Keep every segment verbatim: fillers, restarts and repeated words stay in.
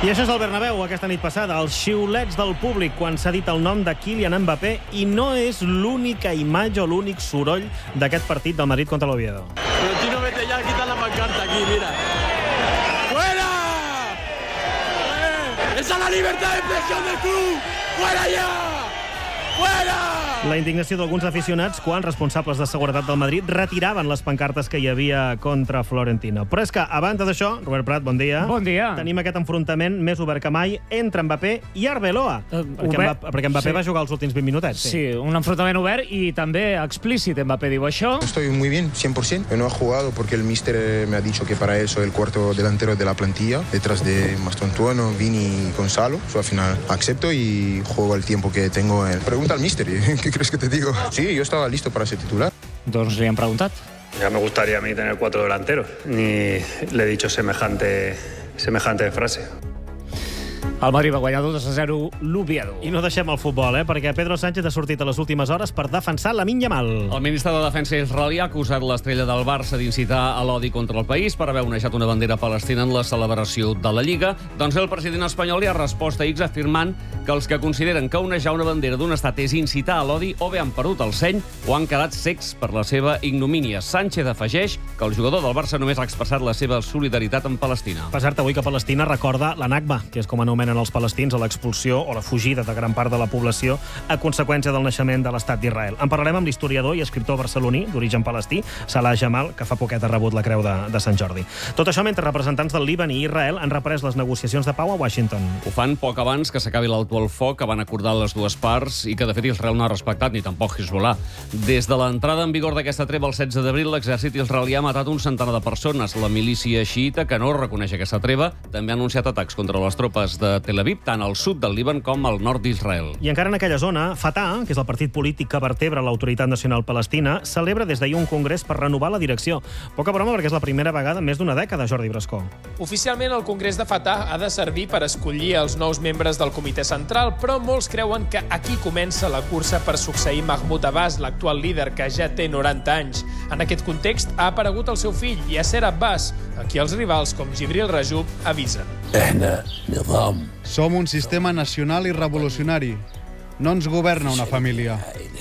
I això és el Bernabéu aquesta nit passada, els xiulets del públic quan s'ha dit el nom de Kylian Mbappé, i no és l'única imatge o l'únic soroll d'aquest partit del Madrid contra l'Oviedo. Pero Chino, vete ya, quita la pancarta aquí, mira. ¡Fuera! ¡Eh! ¡Esa es la libertad de expresión del club! ¡Fuera ya! ¡Fuera! La indignació d'alguns aficionats quan responsables de seguretat del Madrid retiraven les pancartes que hi havia contra Florentino. Però és que, a banda d'això, Robert Prat, bon dia. Bon dia. Tenim aquest enfrontament més obert que mai entre Mbappé i Arbeloa. Uh, perquè, obert... Mbappé, perquè Mbappé sí. va jugar els últims vint minutets. Sí. sí, un enfrontament obert i també explícit. Mbappé diu això. Estoy muy bien, cien por ciento. No he jugado porque el míster me ha dicho que para él soy el cuarto delantero de la plantilla, detrás de Mastontuono, Vini y Gonzalo. So, al final acepto y juego el tiempo que tengo. En... Pregunta al míster, ¿qué crees que te digo? Sí, yo estaba listo para ser titular. Doncs li han preguntat. Ya me gustaría a mí tener cuatro delanteros. Ni le he dicho semejante, semejante frase. El Madrid va guanyar dos a zero l'Oviedo. I no deixem el futbol, eh? perquè Pedro Sánchez ha sortit a les últimes hores per defensar Lamine Yamal. El ministre de Defensa israelià ha acusat l'estrella del Barça d'incitar a l'odi contra el país per haver onejat una bandera palestina en la celebració de la Lliga. Doncs el president espanyol hi ha respost a X afirmant que els que consideren que onejar una bandera d'un estat és incitar a l'odi o bé han perdut el seny o han quedat cecs per la seva ignomínia. Sánchez afegeix que el jugador del Barça només ha expressat la seva solidaritat amb Palestina. Per cert, avui que Palestina recorda la Nakba, que és com anomenen els palestins a l'expulsió o la fugida de gran part de la població a conseqüència del naixement de l'estat d'Israel. En parlarem amb l'historiador i escriptor barceloní d'origen palestí, Salah Jamal, que fa poquet ha rebut la Creu de, de Sant Jordi. Tot això mentre representants del Líban i Israel han reprès les negociacions de pau a Washington. Ho fan poc abans que s'acabi l'alto al foc que van acordar les dues parts i que, de fet, Israel no ha respectat, ni tampoc Hezbollah. Des de l'entrada en vigor d'aquesta treva el setze d'abril, l'exèrcit israelià ha matat un centenar de persones. La milícia xiïta, que no reconeix aquesta treva, també ha anunciat atacs contra les tropes de Tel Aviv, tant al sud del Líban com al nord d'Israel. I encara en aquella zona, Fatah, que és el partit polític que vertebra l'Autoritat Nacional Palestina, celebra des d'ahir un congrés per renovar la direcció. Poca broma perquè és la primera vegada en més d'una dècada, Jordi Brascó. Oficialment, el congrés de Fatah ha de servir per escollir els nous membres del comitè central, però molts creuen que aquí comença la cursa per succeir Mahmoud Abbas, l'actual líder, que ja té noranta anys. En aquest context, ha aparegut el seu fill, Yasser Abbas, a qui els rivals com Jibril Rajoub avisen. Som un sistema nacional i revolucionari. No ens governa una família.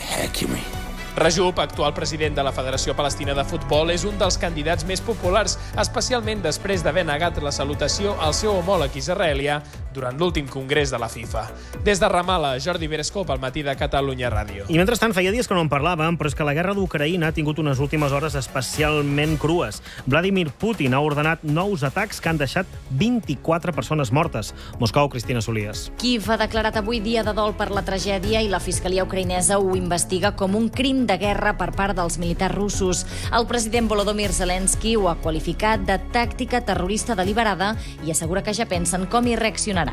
Rajoub, actual president de la Federació Palestina de Futbol, és un dels candidats més populars, especialment després d'haver negat la salutació al seu homòleg israelià durant l'últim congrés de la FIFA. Des de Ramallah, Jordi Berescó, pel Matí de Catalunya Ràdio. I mentrestant, feia dies que no en parlàvem, però és que la guerra d'Ucraïna ha tingut unes últimes hores especialment crues. Vladimir Putin ha ordenat nous atacs que han deixat vint-i-quatre persones mortes. Moscou, Cristina Solies. Kiev ha declarat avui dia de dol per la tragèdia i la fiscalia ucraïnesa ho investiga com un crim de guerra per part dels militars russos. El president Volodymyr Zelensky ho ha qualificat de tàctica terrorista deliberada i assegura que ja pensen com hi reaccionaran.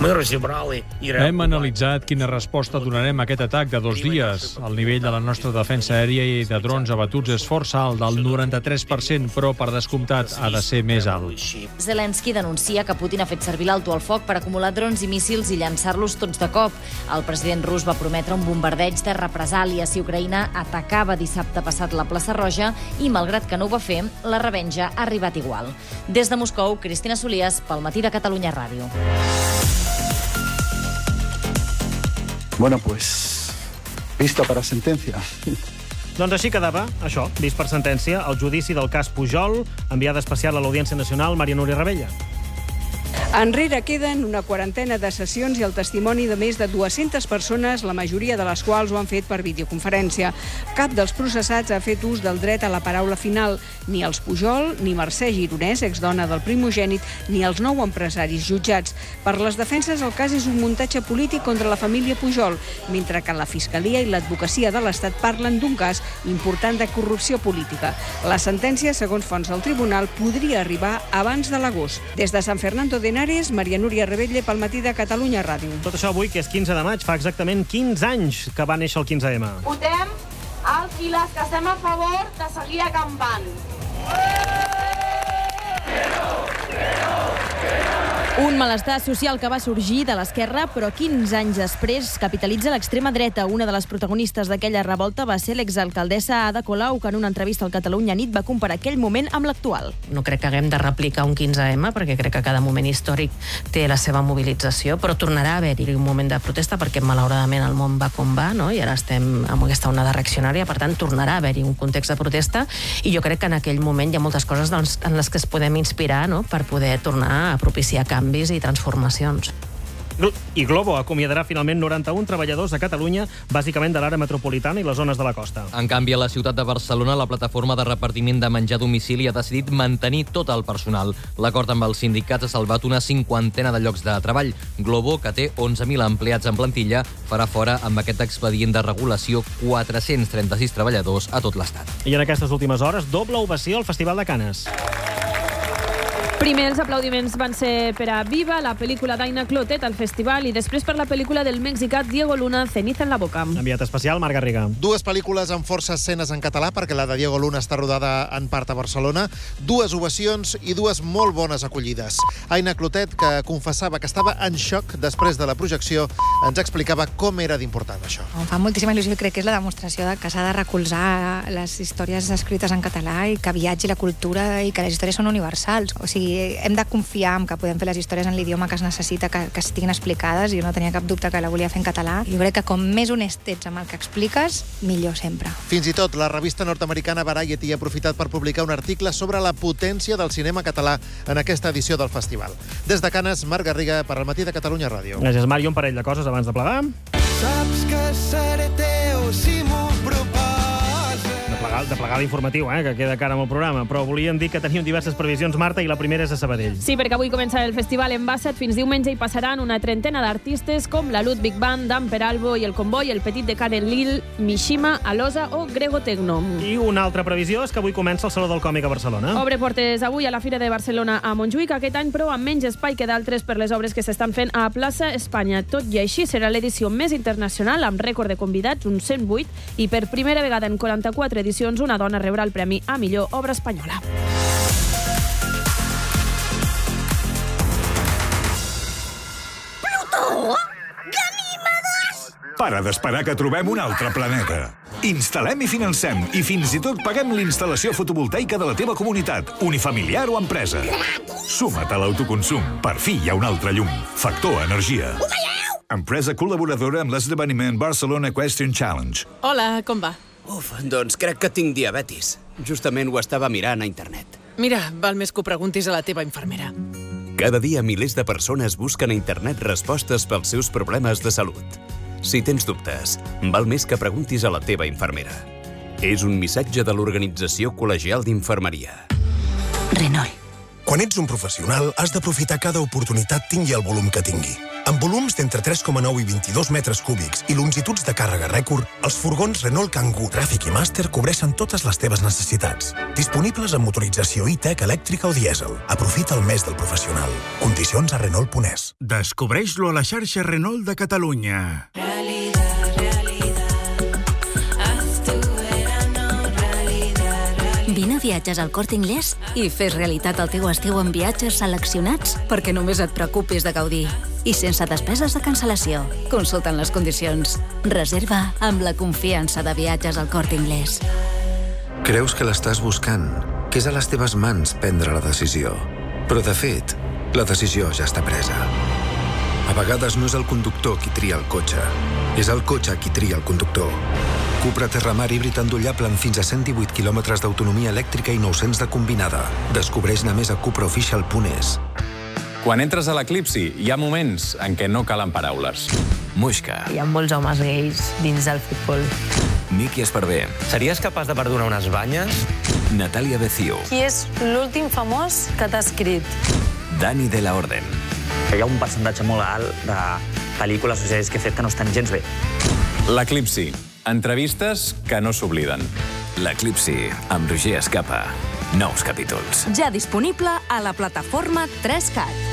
Hem analitzat quina resposta donarem a aquest atac de dos dies. El nivell de la nostra defensa aèria i de drons abatuts és força alt, del noranta-tres per cent, però per descomptat ha de ser més alt. Zelensky denuncia que Putin ha fet servir l'alto al foc per acumular drons i míssils i llançar-los tots de cop. El president rus va prometre un bombardeig de represàlia si Ucraïna atacava dissabte passat la plaça Roja i, malgrat que no ho va fer, la revenja ha arribat igual. Des de Moscou, Cristina Solies, pel Matí de Catalunya Ràdio. Bueno, pues, vista para sentencia. Doncs així quedava, això, vist per sentència, el judici del cas Pujol, enviada especial a l'Audiència Nacional, Maria Núria Rebella. Enrere queden una quarantena de sessions i el testimoni de més de dues-centes persones, la majoria de les quals ho han fet per videoconferència. Cap dels processats ha fet ús del dret a la paraula final, ni els Pujol, ni Mercè Gironès, exdona del primogènit, ni els nou empresaris jutjats. Per les defenses, el cas és un muntatge polític contra la família Pujol, mentre que la Fiscalia i l'Advocacia de l'Estat parlen d'un cas important de corrupció política. La sentència, segons fonts del tribunal, podria arribar abans de l'agost. Des de Sant Fernando de Henares, Maria Núria Rebella pel Matí de Catalunya Ràdio. Tot això avui, que és quinze de maig, fa exactament quinze anys que va néixer el quinze ema. Votem els i les que estem a favor de seguir acampant. Que no, que no, que no. Un malestar social que va sorgir de l'esquerra, però quinze anys després capitalitza l'extrema dreta. Una de les protagonistes d'aquella revolta va ser l'exalcaldessa Ada Colau, que en una entrevista al Catalunya Nit va comparar aquell moment amb l'actual. No crec que haguem de replicar un quinze ema, perquè crec que cada moment històric té la seva mobilització, però tornarà a haver-hi un moment de protesta, perquè malauradament el món va com va, no? I ara estem amb aquesta onada reaccionària, per tant, tornarà a haver-hi un context de protesta, i jo crec que en aquell moment hi ha moltes coses doncs, en les que es podem inspirar, no? Per poder tornar a propiciar canvis i transformacions. I Glovo acomiadarà finalment noranta-un treballadors a Catalunya, bàsicament de l'àrea metropolitana i les zones de la costa. En canvi, a la ciutat de Barcelona, la plataforma de repartiment de menjar a domicili ha decidit mantenir tot el personal. L'acord amb els sindicats ha salvat una cinquantena de llocs de treball. Glovo, que té onze mil empleats en plantilla, farà fora amb aquest expedient de regulació quatre-cents trenta-sis treballadors a tot l'Estat. I en aquestes últimes hores, doble ovació al Festival de Canes. Primer, els aplaudiments van ser per a Viva, la pel·lícula d'Aina Clotet al festival, i després per la pel·lícula del mexicà Diego Luna, Ceniza en la boca. Enviat especial, Marc Garriga. Dues pel·lícules amb força escenes en català, perquè la de Diego Luna està rodada en part a Barcelona, dues ovacions i dues molt bones acollides. Aina Clotet, que confessava que estava en xoc després de la projecció, ens explicava com era d'important això. Em fa moltíssima il·lusió i crec que és la demostració de que s'ha de recolzar les històries escrites en català i que viatgi la cultura i que les històries són universals. O sigui, hem de confiar en que podem fer les històries en l'idioma que es necessita, que, que estiguin explicades. Jo no tenia cap dubte que la volia fer en català. Jo crec que com més honest ets amb el que expliques, millor sempre. Fins i tot la revista nord-americana Variety ha aprofitat per publicar un article sobre la potència del cinema català en aquesta edició del festival. Des de Canes, Marc Garriga, per al Matí de Catalunya Ràdio. Gràcies, Marc. I un parell de coses abans de plegar. Saps que seré teu si m'ho proposes. De plegar, de plegar l'informatiu, eh, que queda cara amb el programa. Però volíem dir que teníem diverses previsions, Marta, i la primera és a Sabadell. Sí, perquè avui comença el festival en Basset. Fins diumenge hi passaran una trentena d'artistes com la Ludwig Band, Dan Peralbo i el Comboi, el Petit de Karen Lil, Mishima, Alosa o Grego Tecno. I una altra previsió és que avui comença el Saló del Còmic a Barcelona. Obre portes avui a la Fira de Barcelona a Montjuïc, aquest any, però amb menys espai que d'altres per les obres que s'estan fent a Plaça Espanya. Tot i així, serà l'edició més internacional, amb rècord de convidats, uns cent vuit, i per primera vegada en quaranta-quatre edicions una dona rebrà el premi a millor obra espanyola. Plutó! Ganímedes! Para d'esperar que trobem un altre planeta. Instal·lem i financem, i fins i tot paguem l'instal·lació fotovoltaica de la teva comunitat, unifamiliar o empresa. Suma't a l'autoconsum. Per fi hi ha un altre llum. Factor Energia. Empresa col·laboradora amb l'esdeveniment Barcelona Equestrian Challenge. Hola, com va? Uf, doncs crec que tinc diabetis. Justament ho estava mirant a internet. Mira, val més que ho preguntis a la teva infermera. Cada dia milers de persones busquen a internet respostes pels seus problemes de salut. Si tens dubtes, val més que preguntis a la teva infermera. És un missatge de l'Organització Col·legial d'Infermeria. Renault. Quan ets un professional, has d'aprofitar cada oportunitat tingui el volum que tingui. Amb volums d'entre tres coma nou i vint-i-dos metres cúbics i longituds de càrrega rècord, els furgons Renault Kangoo, Traffic i Master cobreixen totes les teves necessitats. Disponibles amb motorització e-tech elèctrica o dièsel. Aprofita el mes del professional. Condicions a Renault punt es. Descobreix-lo a la xarxa Renault de Catalunya. Vine a Viatges al Corte Inglés i fes realitat el teu estiu amb viatges seleccionats perquè només et preocupis de gaudir. I sense despeses de cancel·lació. Consulta'n les condicions. Reserva amb la confiança de Viatges al Corte Inglés. Creus que l'estàs buscant, que és a les teves mans prendre la decisió. Però, de fet, la decisió ja està presa. A vegades no és el conductor qui tria el cotxe, és el cotxe qui tria el conductor. Cupra Terramar híbrid endollable amb fins a cent divuit quilòmetres d'autonomia elèctrica i nou-cents de combinada. Descobreix-ne més a cupraofficial punt es. Quan entres a l'Eclipsi, hi ha moments en què no calen paraules. Muixca. Hi ha molts homes gais dins del futbol. Niki Esparvé. Series capaç de perdonar unes banyes? Natàlia Becio. Qui és l'últim famós que t'ha escrit? Dani de la Orden. Hi ha un percentatge molt alt de pel·lícules o sèries que he fet que no estan gens bé. L'Eclipsi. Entrevistes que no s'obliden. L'Eclipsi, amb Roger Escapa. Nous capítols. Ja disponible a la plataforma tres cat.